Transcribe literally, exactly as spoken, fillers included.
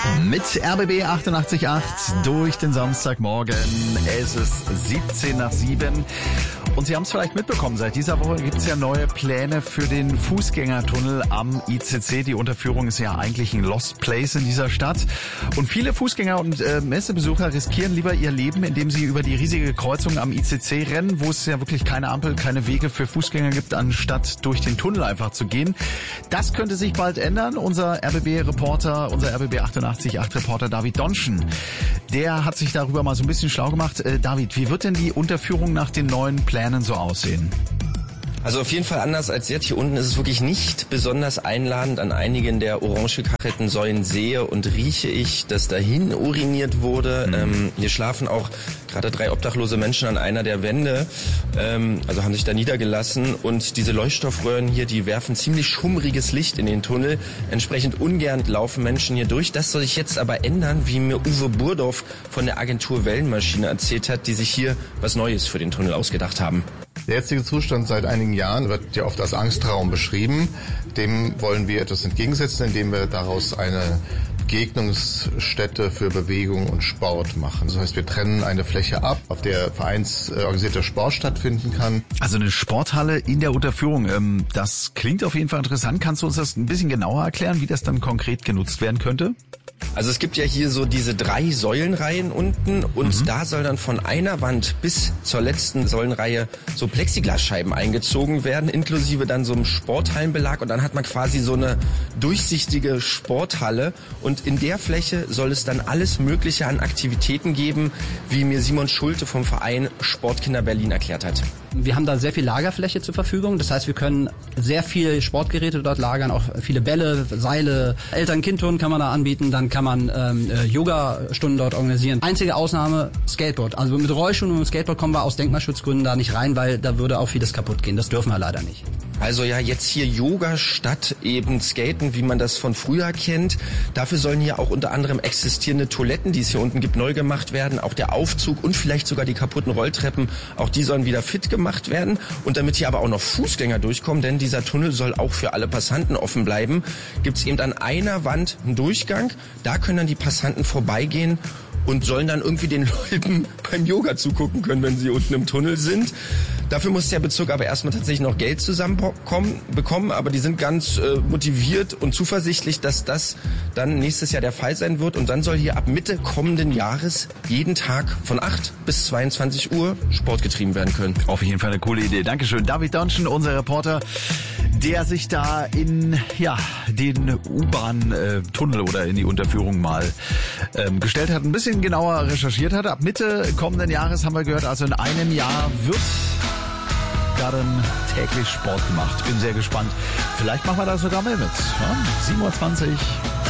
Mit R B B achtundachtzig Komma acht durch den Samstagmorgen. Es ist siebzehn nach sieben. Und Sie haben es vielleicht mitbekommen, seit dieser Woche gibt es ja neue Pläne für den Fußgängertunnel am I C C. Die Unterführung ist ja eigentlich ein Lost Place in dieser Stadt. Und viele Fußgänger und äh, Messebesucher riskieren lieber ihr Leben, indem sie über die riesige Kreuzung am I C C rennen, wo es ja wirklich keine Ampel, keine Wege für Fußgänger gibt, anstatt durch den Tunnel einfach zu gehen. Das könnte sich bald ändern. Unser R B B-Reporter, unser R B B achtundachtzig Komma acht Reporter David Donschen, der hat sich darüber mal so ein bisschen schlau gemacht. Äh, David, wie wird denn die Unterführung nach den neuen Plänen so aussehen? Also auf jeden Fall anders als jetzt. Hier unten ist es wirklich nicht besonders einladend. An einigen der orange gekachelten Säulen sehe und rieche ich, dass dahin uriniert wurde. Mhm. Ähm, hier schlafen auch gerade drei obdachlose Menschen an einer der Wände, ähm, also haben sich da niedergelassen. Und diese Leuchtstoffröhren hier, die werfen ziemlich schummriges Licht in den Tunnel. Entsprechend ungern laufen Menschen hier durch. Das soll sich jetzt aber ändern, wie mir Uwe Burdorf von der Agentur Wellenmaschine erzählt hat, die sich hier was Neues für den Tunnel ausgedacht haben. Der jetzige Zustand seit einigen Jahren wird ja oft als Angstraum beschrieben. Dem wollen wir etwas entgegensetzen, indem wir daraus eine Begegnungsstätte für Bewegung und Sport machen. Das heißt, wir trennen eine Fläche ab, auf der vereinsorganisierter Sport stattfinden kann. Also eine Sporthalle in der Unterführung, das klingt auf jeden Fall interessant. Kannst du uns das ein bisschen genauer erklären, wie das dann konkret genutzt werden könnte? Also es gibt ja hier so diese drei Säulenreihen unten und mhm. da soll dann von einer Wand bis zur letzten Säulenreihe so Plexiglasscheiben eingezogen werden, inklusive dann so einem Sporthallenbelag, und dann hat man quasi so eine durchsichtige Sporthalle, und in der Fläche soll es dann alles Mögliche an Aktivitäten geben, wie mir Simon Schulte vom Verein Sportkinder Berlin erklärt hat. Wir haben da sehr viel Lagerfläche zur Verfügung. Das heißt, wir können sehr viele Sportgeräte dort lagern, auch viele Bälle, Seile, Eltern-Kind-Turnen kann man da anbieten. Dann kann man ähm, Yoga-Stunden dort organisieren. Einzige Ausnahme, Skateboard. Also mit Rollschuhen und mit Skateboard kommen wir aus Denkmalschutzgründen da nicht rein, weil da würde auch vieles kaputt gehen. Das dürfen wir leider nicht. Also ja, jetzt hier Yoga statt eben Skaten, wie man das von früher kennt. Dafür sollen hier auch unter anderem existierende Toiletten, die es hier unten gibt, neu gemacht werden. Auch der Aufzug und vielleicht sogar die kaputten Rolltreppen, auch die sollen wieder fit gemacht werden. Und damit hier aber auch noch Fußgänger durchkommen, denn dieser Tunnel soll auch für alle Passanten offen bleiben, gibt es eben an einer Wand einen Durchgang. Da können dann die Passanten vorbeigehen und sollen dann irgendwie den Leuten beim Yoga zugucken können, wenn sie unten im Tunnel sind. Dafür muss der Bezirk aber erstmal tatsächlich noch Geld zusammenbekommen, bekommen, aber die sind ganz äh, motiviert und zuversichtlich, dass das dann nächstes Jahr der Fall sein wird. Und dann soll hier ab Mitte kommenden Jahres jeden Tag von acht bis zweiundzwanzig Uhr Sport getrieben werden können. Auf jeden Fall eine coole Idee. Dankeschön. David Donschen, unser Reporter, der sich da in ja den U-Bahn-Tunnel oder in die Unterführung mal ähm, gestellt hat, ein bisschen genauer recherchiert hat. Ab Mitte kommenden Jahres haben wir gehört, also in einem Jahr wird da dann täglich Sport gemacht. Bin sehr gespannt. Vielleicht machen wir da sogar mal mit. Ja? sieben Uhr zwanzig